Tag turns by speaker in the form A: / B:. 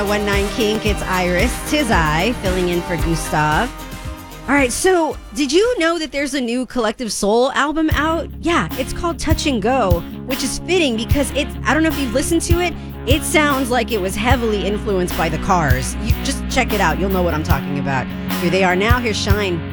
A: 19 Kink, it's Iris, tis I, filling in for Gustav. All right, so did you know that there's a new Collective Soul album out? Yeah, it's called Touch and Go, which is fitting because I don't know if you've listened to it, it sounds like it was heavily influenced by the Cars. You just check it out, you'll know what I'm talking about. Here they are now, here's Shine.